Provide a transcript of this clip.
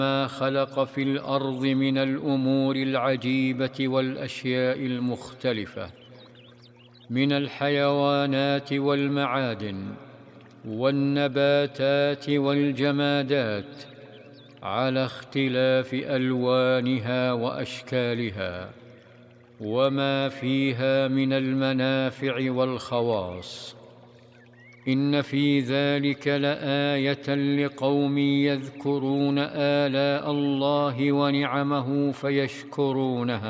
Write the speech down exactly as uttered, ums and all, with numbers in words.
ما خلق في الأرض من الأمور العجيبة والأشياء المختلفة، من الحيوانات والمعادن والنباتات والجمادات، على اختلاف ألوانها وأشكالها، وما فيها من المنافع والخواص. إن في ذلك لآية لقوم يذكرون آلاء الله ونعمه فيشكرونها.